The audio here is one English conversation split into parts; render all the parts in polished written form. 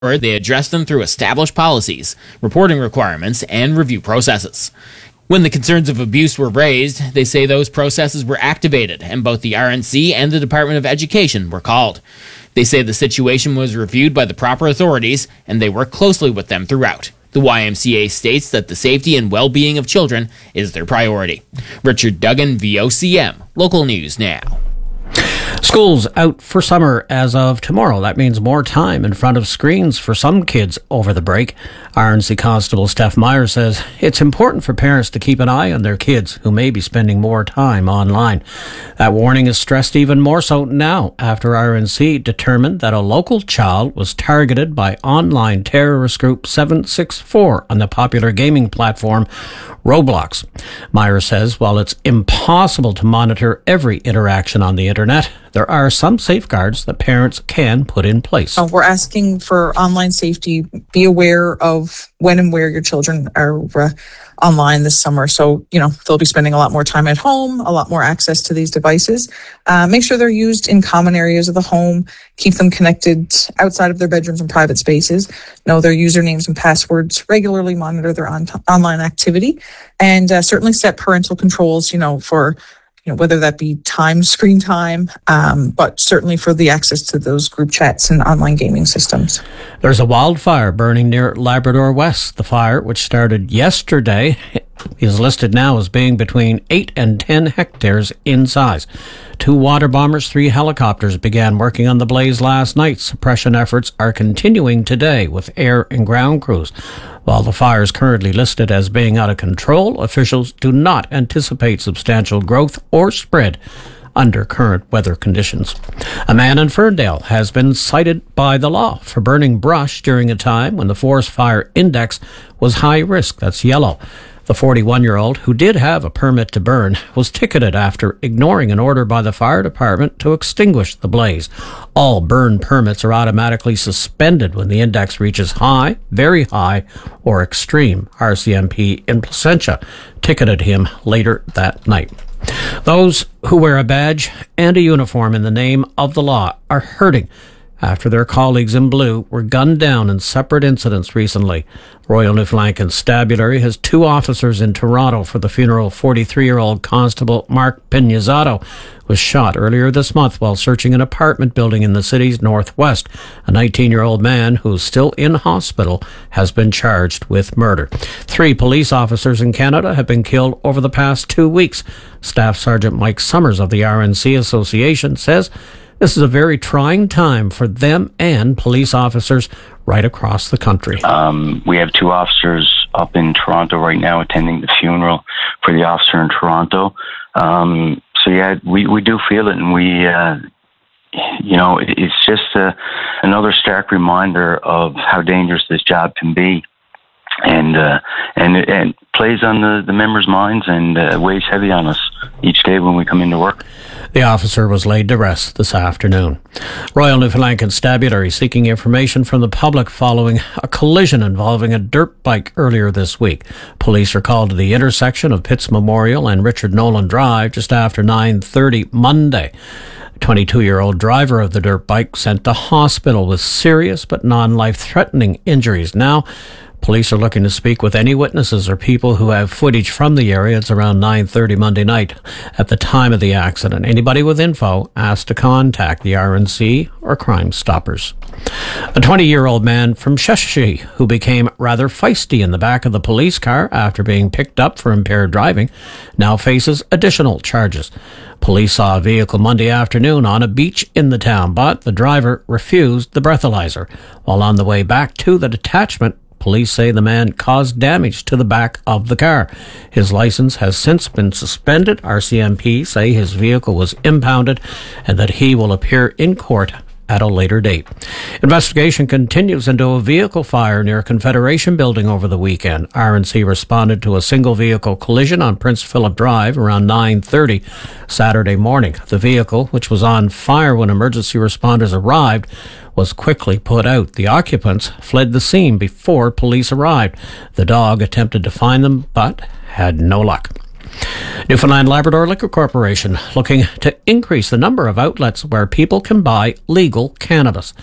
They address them through established policies, reporting requirements, and review processes. When the concerns of abuse were raised, they say those processes were activated, and both the RNC and the Department of Education were called. They say the situation was reviewed by the proper authorities, and they work closely with them throughout. The YMCA states that the safety and well-being of children is their priority. Richard Duggan, VOCM, Local News Now. Schools out for summer as of tomorrow. That means more time in front of screens for some kids over the break. RNC Constable Steph Meyer says it's important for parents to keep an eye on their kids who may be spending more time online. That warning is stressed even more so now after RNC determined that a local child was targeted by online terrorist group 764 on the popular gaming platform Roblox. Meyer says while it's impossible to monitor every interaction on the internet, there are some safeguards that parents can put in place. We're asking for online safety. Be aware of when and where your children are online this summer. So, they'll be spending a lot more time at home, a lot more access to these devices. Make sure they're used in common areas of the home. Keep them connected outside of their bedrooms and private spaces. Know their usernames and passwords. Regularly monitor their online activity. And certainly set parental controls, for whether that be screen time, but certainly for the access to those group chats and online gaming systems. There's a wildfire burning near Labrador West. The fire, which started yesterday, is listed now as being between 8 and 10 hectares in size. 2 water bombers, 3 helicopters began working on the blaze last night. Suppression efforts are continuing today with air and ground crews. While the fire is currently listed as being out of control, officials do not anticipate substantial growth or spread under current weather conditions. A man in Ferndale has been cited by the law for burning brush during a time when the forest fire index was high risk. That's yellow. The 41-year-old, who did have a permit to burn, was ticketed after ignoring an order by the fire department to extinguish the blaze. All burn permits are automatically suspended when the index reaches high, very high, or extreme. RCMP in Placentia ticketed him later that night. Those who wear a badge and a uniform in the name of the law are hurting after their colleagues in blue were gunned down in separate incidents recently. Royal Newfoundland Constabulary has 2 officers in Toronto for the funeral of 43-year-old Constable Mark Pinizzato was shot earlier this month while searching an apartment building in the city's northwest. A 19-year-old man who's still in hospital has been charged with murder. 3 police officers in Canada have been killed over the past 2 weeks. Staff Sergeant Mike Summers of the RNC Association says this is a very trying time for them and police officers right across the country. We have 2 officers up in Toronto right now attending the funeral for the officer in Toronto. We do feel it, and it's just another stark reminder of how dangerous this job can be. And it plays on the members' minds and weighs heavy on us each day when we come into work. The officer was laid to rest this afternoon. Royal Newfoundland Constabulary seeking information from the public following a collision involving a dirt bike earlier this week. Police are called to the intersection of Pitts Memorial and Richard Nolan Drive just after 9:30 Monday. 22-year-old driver of the dirt bike sent to hospital with serious but non-life-threatening injuries. Now, police are looking to speak with any witnesses or people who have footage from the area. It's around 9:30 Monday night at the time of the accident. Anybody with info asked to contact the RNC or Crime Stoppers. A 20-year-old man from Sheshatshiu who became rather feisty in the back of the police car after being picked up for impaired driving now faces additional charges. Police saw a vehicle Monday afternoon on a beach in the town, but the driver refused the breathalyzer. While on the way back to the detachment, police say the man caused damage to the back of the car. His license has since been suspended. RCMP say his vehicle was impounded and that he will appear in court at a later date. Investigation continues into a vehicle fire near Confederation Building over the weekend. RNC responded to a single vehicle collision on Prince Philip Drive around 9:30 Saturday morning. The vehicle, which was on fire when emergency responders arrived, was quickly put out. The occupants fled the scene before police arrived. The dog attempted to find them, but had no luck. Newfoundland Labrador Liquor Corporation looking to increase the number of outlets where people can buy legal cannabis.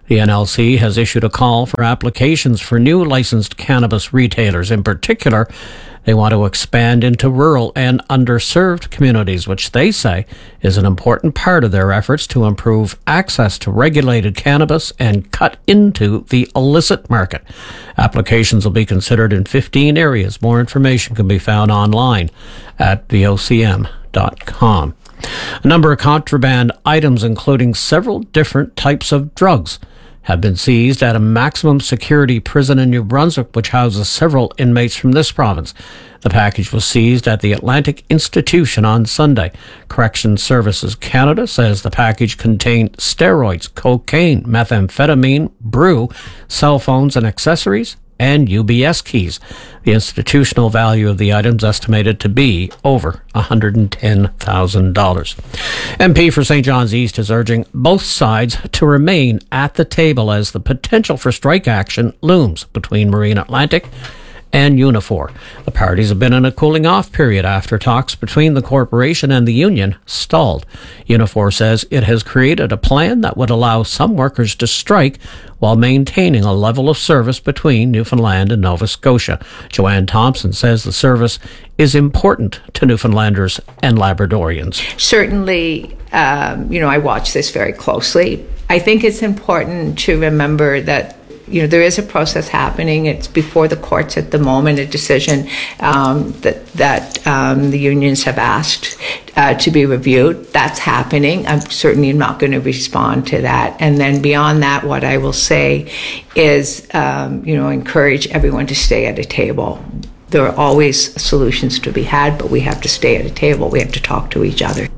The NLC has issued a call for applications for new licensed cannabis retailers. In particular, they want to expand into rural and underserved communities, which they say is an important part of their efforts to improve access to regulated cannabis and cut into the illicit market. Applications will be considered in 15 areas. More information can be found online at vocm.com. A number of contraband items, including several different types of drugs, have been seized at a maximum security prison in New Brunswick, which houses several inmates from this province. The package was seized at the Atlantic Institution on Sunday. Corrections Services Canada says the package contained steroids, cocaine, methamphetamine, brew, cell phones and accessories, and UBS keys. The institutional value of the items estimated to be over $110,000. MP for St. John's East is urging both sides to remain at the table as the potential for strike action looms between Marine Atlantic and Unifor. The parties have been in a cooling off period after talks between the corporation and the union stalled. Unifor says it has created a plan that would allow some workers to strike while maintaining a level of service between Newfoundland and Nova Scotia. Joanne Thompson says the service is important to Newfoundlanders and Labradorians. Certainly, I watch this very closely. I think it's important to remember that there is a process happening. It's before the courts at the moment, a decision that the unions have asked to be reviewed. That's happening. I'm certainly not going to respond to that. And then beyond that, what I will say is, encourage everyone to stay at a table. There are always solutions to be had, but we have to stay at a table. We have to talk to each other.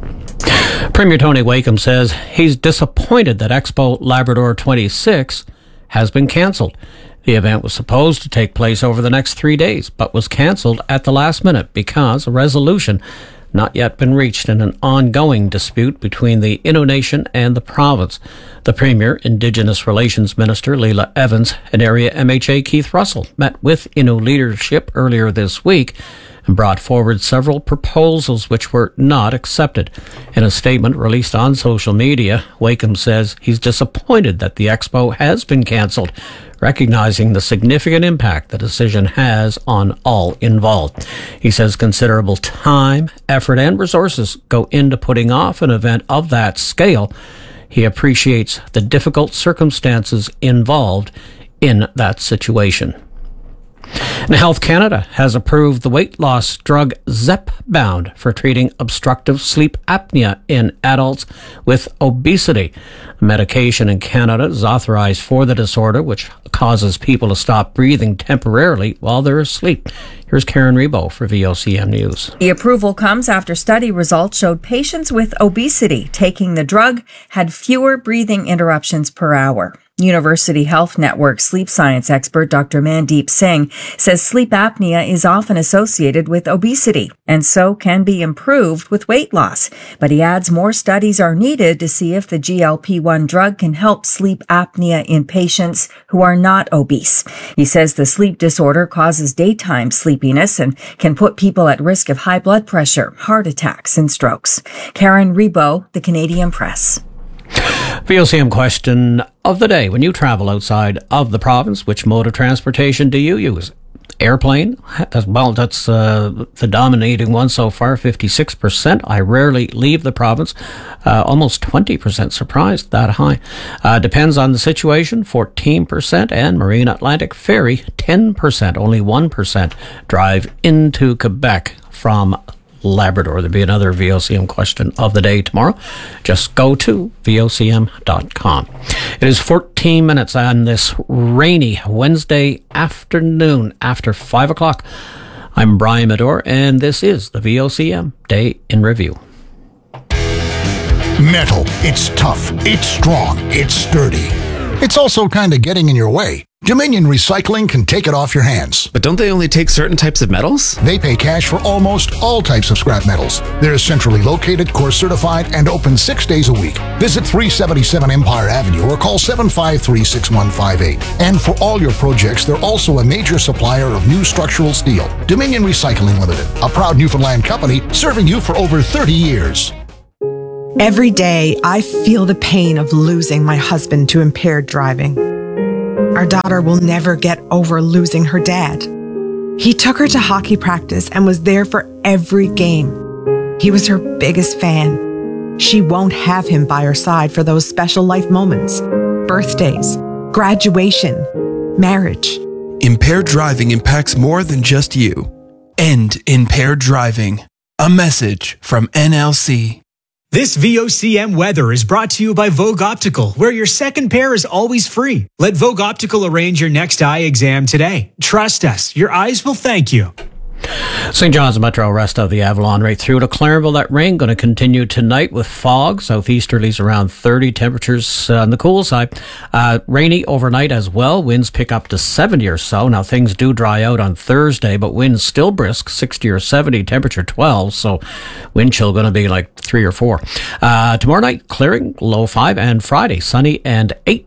Premier Tony Wakeham says he's disappointed that Expo Labrador 26 has been cancelled. The event was supposed to take place over the next 3 days, but was cancelled at the last minute because a resolution not yet been reached in an ongoing dispute between the Innu Nation and the province. The Premier, Indigenous Relations Minister Leela Evans, and Area MHA Keith Russell met with Innu leadership earlier this week and brought forward several proposals which were not accepted. In a statement released on social media, Wakeham says he's disappointed that the expo has been cancelled, recognizing the significant impact the decision has on all involved. He says considerable time, effort, and resources go into putting off an event of that scale. He appreciates the difficult circumstances involved in that situation. Now, Health Canada has approved the weight loss drug Zepbound for treating obstructive sleep apnea in adults with obesity. The medication in Canada is authorized for the disorder, which causes people to stop breathing temporarily while they're asleep. Here's Karen Rebo for VOCM News. The approval comes after study results showed patients with obesity taking the drug had fewer breathing interruptions per hour. University Health Network sleep science expert Dr. Mandeep Singh says sleep apnea is often associated with obesity and so can be improved with weight loss. But he adds more studies are needed to see if the GLP-1 drug can help sleep apnea in patients who are not obese. He says the sleep disorder causes daytime sleepiness and can put people at risk of high blood pressure, heart attacks, and strokes. Karen Rebo, The Canadian Press. VOCM question of the day. When you travel outside of the province, which mode of transportation do you use? Airplane? Well, that's the dominating one so far, 56%. I rarely leave the province. Almost 20%, surprised that high. Depends on the situation, 14%. And Marine Atlantic Ferry, 10%. Only 1% drive into Quebec from Labrador. There'll be another VOCM question of the day tomorrow. Just go to vocm.com. It is 14 minutes on this rainy Wednesday afternoon after 5 o'clock. I'm Brian Medor, and this is the VOCM Day in Review. Metal. It's tough. It's strong. It's sturdy. It's also kind of getting in your way. Dominion Recycling can take it off your hands. But don't they only take certain types of metals? They pay cash for almost all types of scrap metals. They're centrally located, course certified, and open 6 days a week. Visit 377 Empire Avenue or call 753-6158. And for all your projects, they're also a major supplier of new structural steel. Dominion Recycling Limited, a proud Newfoundland company serving you for over 30 years. Every day, I feel the pain of losing my husband to impaired driving. Our daughter will never get over losing her dad. He took her to hockey practice and was there for every game. He was her biggest fan. She won't have him by her side for those special life moments, birthdays, graduation, marriage. Impaired driving impacts more than just you. End impaired driving. A message from NLC. This VOCM weather is brought to you by Vogue Optical, where your second pair is always free. Let Vogue Optical arrange your next eye exam today. Trust us, your eyes will thank you. St. John's Metro, rest of the Avalon right through to Clarenville. That rain going to continue tonight with fog. Southeasterlies around 30. Temperatures on the cool side. Rainy overnight as well. Winds pick up to 70 or so. Now things do dry out on Thursday, but winds still brisk, 60 or 70. Temperature 12. So wind chill going to be like 3 or 4. Tomorrow night clearing, low 5, and Friday sunny and 18,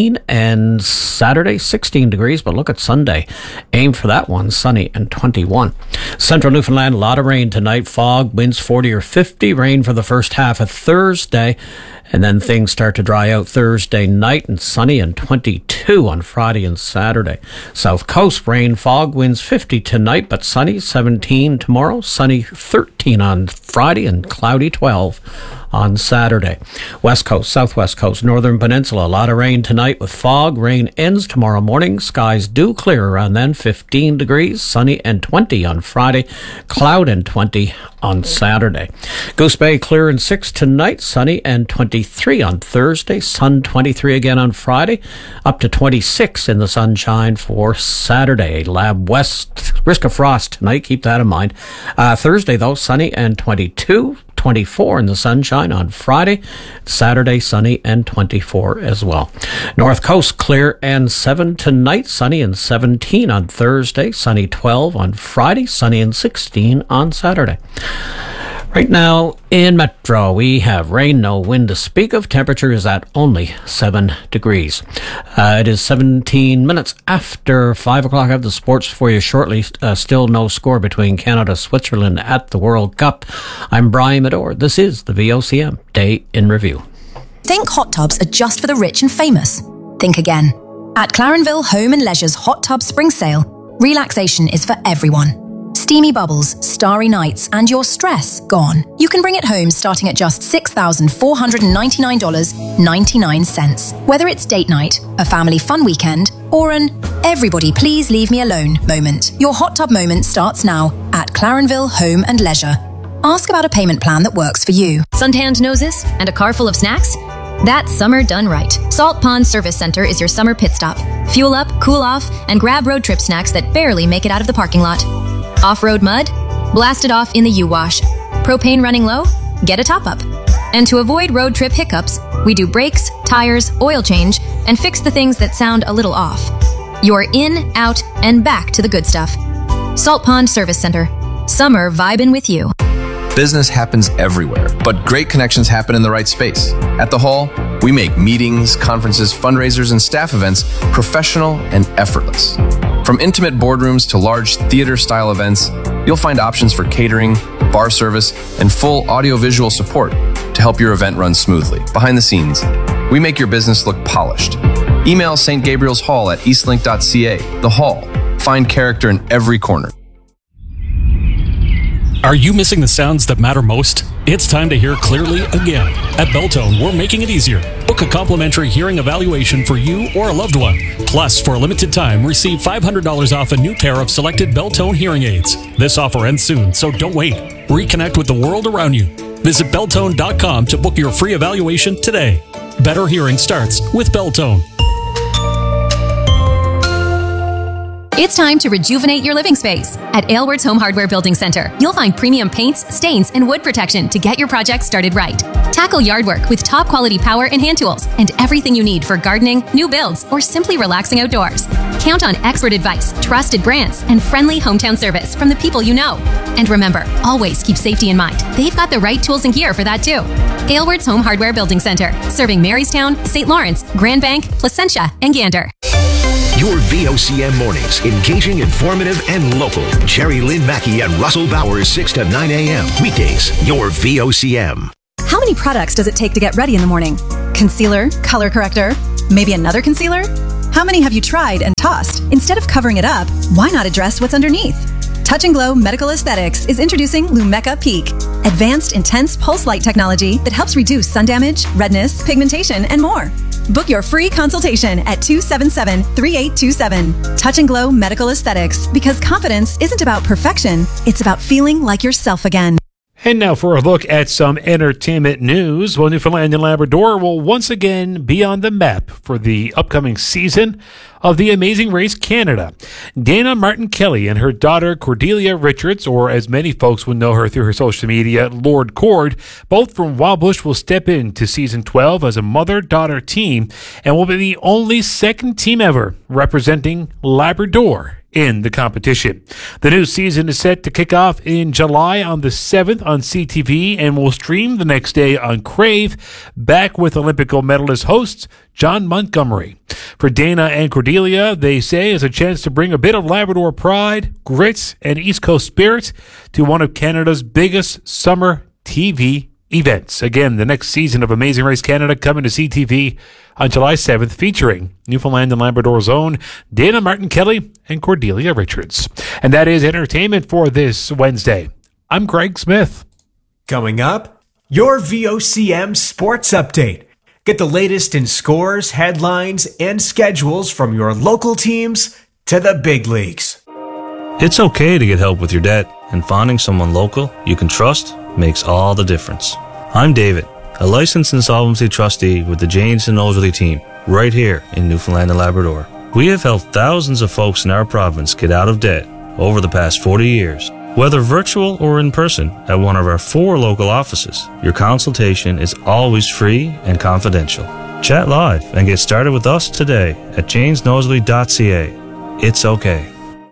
and Saturday 16 degrees, but look at Sunday. Aim for that one, sunny and 21. Central Newfoundland, a lot of rain tonight. Fog, winds 40 or 50. Rain for the first half of Thursday, and then things start to dry out Thursday night, and sunny and 22 on Friday and Saturday. South Coast, rain, fog, winds 50 tonight, but sunny 17 tomorrow, sunny 13 on Friday, and cloudy 12 on Saturday. West Coast, Southwest Coast, Northern Peninsula, a lot of rain tonight with fog. Rain ends tomorrow morning. Skies do clear around then. 15 degrees, sunny and 20 on Friday. Cloud and 20 on Saturday. Goose Bay, clear and 6 tonight. Sunny and 23 on Thursday. Sun 23 again on Friday. Up to 26 in the sunshine for Saturday. Lab West, risk of frost tonight. Keep that in mind. Thursday, though, sunny and 22. 24 in the sunshine on Friday. Saturday, sunny and 24 as well. North Coast, clear and 7 tonight. Sunny and 17 on Thursday. Sunny 12 on Friday. Sunny and 16 on Saturday. Right now in Metro, we have rain, no wind to speak of. Temperature is at only 7 degrees. It is 17 minutes after 5 o'clock. I have the sports for you shortly. Still no score between Canada, Switzerland at the World Cup. I'm Brian Medore. This is the VOCM Day in Review. Think hot tubs are just for the rich and famous? Think again. At Clarenville Home and Leisure's Hot Tub Spring Sale, relaxation is for everyone. Steamy bubbles, starry nights, and your stress gone. You can bring it home starting at just $6,499.99. Whether it's date night, a family fun weekend, or an everybody please leave me alone moment, your hot tub moment starts now at Clarenville Home and Leisure. Ask about a payment plan that works for you. Suntanned noses and a car full of snacks? That's summer done right. Salt Pond Service Center is your summer pit stop. Fuel up, cool off, and grab road trip snacks that barely make it out of the parking lot. Off-road mud? Blast it off in the U-Wash. Propane running low? Get a top-up. And to avoid road trip hiccups, we do brakes, tires, oil change, and fix the things that sound a little off. You're in, out, and back to the good stuff. Salt Pond Service Center. Summer vibin' with you. Business happens everywhere, but great connections happen in the right space. At The Hall, we make meetings, conferences, fundraisers, and staff events professional and effortless. From intimate boardrooms to large theater-style events, you'll find options for catering, bar service, and full audiovisual support to help your event run smoothly. Behind the scenes, we make your business look polished. Email St. Gabriel's Hall at eastlink.ca. The Hall. Find character in every corner. Are you missing the sounds that matter most? It's time to hear clearly again. At Beltone, we're making it easier. Book a complimentary hearing evaluation for you or a loved one. Plus, for a limited time, receive $500 off a new pair of selected Beltone hearing aids. This offer ends soon, so don't wait. Reconnect with the world around you. Visit Beltone.com to book your free evaluation today. Better hearing starts with Beltone. It's time to rejuvenate your living space. At Aylward's Home Hardware Building Center, you'll find premium paints, stains, and wood protection to get your project started right. Tackle yard work with top quality power and hand tools and everything you need for gardening, new builds, or simply relaxing outdoors. Count on expert advice, trusted brands, and friendly hometown service from the people you know. And remember, always keep safety in mind. They've got the right tools and gear for that too. Aylward's Home Hardware Building Center, serving Marystown, St. Lawrence, Grand Bank, Placentia, and Gander. Your VOCM mornings, engaging, informative, and local. Jerry Lynn Mackey and Russell Bowers, 6 to 9 a.m. Weekdays, your VOCM. How many products does it take to get ready in the morning? Concealer, color corrector, maybe another concealer? How many have you tried and tossed? Instead of covering it up, why not address what's underneath? Touch and Glow Medical Aesthetics is introducing Lumecca Peak, advanced intense pulse light technology that helps reduce sun damage, redness, pigmentation, and more. Book your free consultation at 277-3827. Touch and Glow Medical Aesthetics, because confidence isn't about perfection, it's about feeling like yourself again. And now for a look at some entertainment news. Well, Newfoundland and Labrador will once again be on the map for the upcoming season of The Amazing Race Canada. Dana Martin-Kelly and her daughter Cordelia Richards, or as many folks would know her through her social media, Lord Cord, both from Wildbush, will step into season 12 as a mother-daughter team and will be the only second team ever representing Labrador in the competition. The new season is set to kick off in July on the 7th on CTV and will stream the next day on Crave, back with Olympic gold medalist hosts John Montgomery. For Dana and Cordelia, they say it's a chance to bring a bit of Labrador pride, grit, and East Coast spirit to one of Canada's biggest summer TV events. Again, the next season of Amazing Race Canada coming to CTV on July 7th, featuring Newfoundland and Labrador's own Dana Martin-Kelly and Cordelia Richards. And that is entertainment for this Wednesday. I'm Greg Smith. Coming up, your VOCM Sports Update. Get the latest in scores, headlines, and schedules from your local teams to the big leagues. It's okay to get help with your debt, and finding someone local you can trust makes all the difference. I'm David, a licensed insolvency trustee with the Janes and Noseworthy team, right here in Newfoundland and Labrador. We have helped thousands of folks in our province get out of debt over the past 40 years. Whether virtual or in person at one of our 4 local offices, your consultation is always free and confidential. Chat live and get started with us today at janesnoseworthy.ca. It's okay.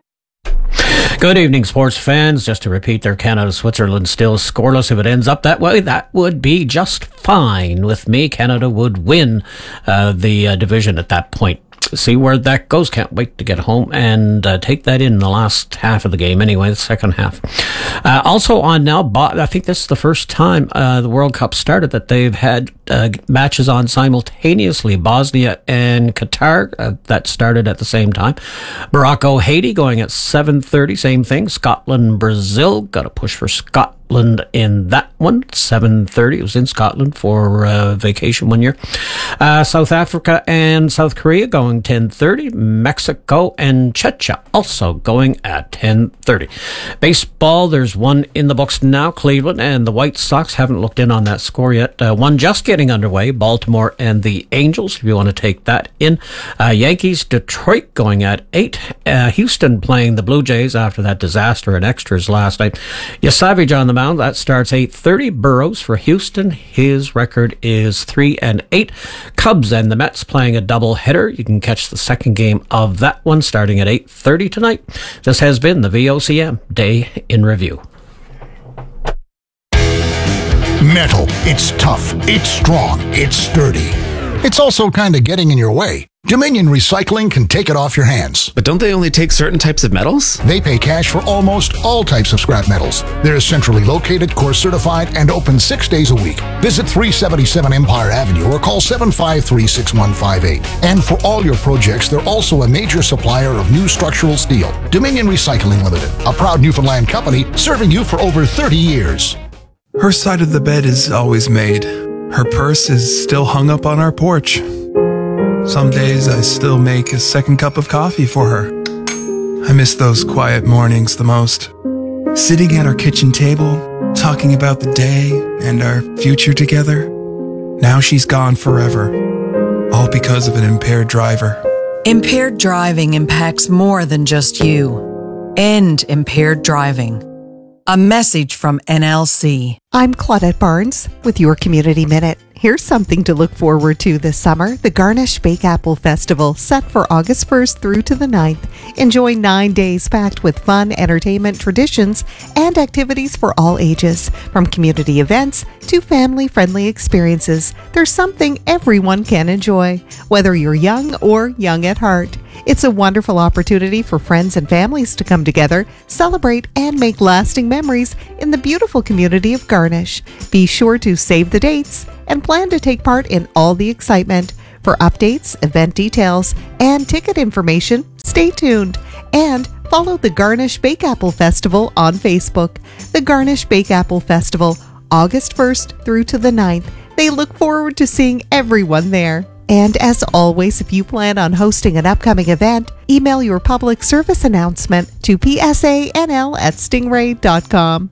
Good evening, sports fans. Just to repeat there, Canada-Switzerland still scoreless. If it ends up that way, that would be just fine with me. Canada would win the division at that point. See where that goes. Can't wait to get home and take that in the last half of the game. Anyway, the second half. Also on now, I think this is the first time the World Cup started that they've had matches on simultaneously. Bosnia and Qatar, that started at the same time. Morocco, Haiti going at 7:30, same thing. Scotland, Brazil, got to push for Scotland in that one, 7:30. It was in Scotland for vacation one year. South Africa and South Korea going 10:30. Mexico and Czechia also going at 10:30. Baseball, there's one in the books now. Cleveland and the White Sox, haven't looked in on that score yet. One just getting underway. Baltimore and the Angels, if you want to take that in. Yankees, Detroit going at 8. Houston playing the Blue Jays after that disaster in extras last night. Savage on the mound. That starts 8:30. Burrows for Houston. His record is 3-8. Cubs and the Mets playing a doubleheader. You can catch the second game of that one starting at 8:30 tonight. This has been the VOCM Day in Review. Metal. It's tough. It's strong. It's sturdy. It's also kind of getting in your way. Dominion Recycling can take it off your hands. But don't they only take certain types of metals? They pay cash for almost all types of scrap metals. They're centrally located, course certified, and open 6 days a week. Visit 377 Empire Avenue or call 753-6158. And for all your projects, they're also a major supplier of new structural steel. Dominion Recycling Limited, a proud Newfoundland company serving you for over 30 years. Her side of the bed is always made. Her purse is still hung up on our porch. Some days I still make a second cup of coffee for her. I miss those quiet mornings the most. Sitting at our kitchen table, talking about the day and our future together. Now she's gone forever, all because of an impaired driver. Impaired driving impacts more than just you. End impaired driving. A message from NLC. I'm Claudette Barnes with your Community Minute. Here's something to look forward to this summer. The Garnish Bake Apple Festival, set for August 1st through to the 9th. Enjoy 9 days packed with fun, entertainment, traditions, and activities for all ages. From community events to family-friendly experiences, there's something everyone can enjoy, whether you're young or young at heart. It's a wonderful opportunity for friends and families to come together, celebrate, and make lasting memories in the beautiful community of Garnish. Be sure to save the dates and plan to take part in all the excitement. For updates, event details, and ticket information, stay tuned and follow the Garnish Bake Apple Festival on Facebook. The Garnish Bake Apple Festival, August 1st through to the 9th. They look forward to seeing everyone there. And as always, if you plan on hosting an upcoming event, email your public service announcement to psanl@stingray.com.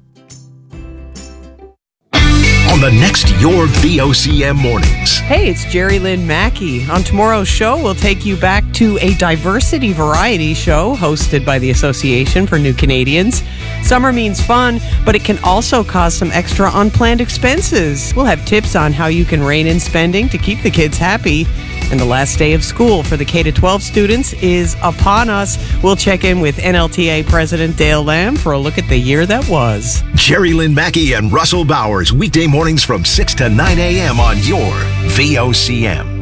On the next Your VOCM Mornings. Hey, it's Jerry Lynn Mackey. On tomorrow's show, we'll take you back to a diversity variety show hosted by the Association for New Canadians. Summer means fun, but it can also cause some extra unplanned expenses. We'll have tips on how you can rein in spending to keep the kids happy. And the last day of school for the K-12 students is upon us. We'll check in with NLTA President Dale Lamb for a look at the year that was. Jerry Lynn Mackey and Russell Bowers, weekday mornings from 6 to 9 a.m. on your VOCM.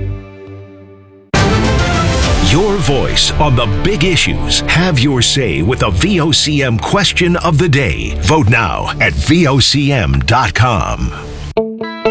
Your voice on the big issues. Have your say with the VOCM question of the day. Vote now at VOCM.com.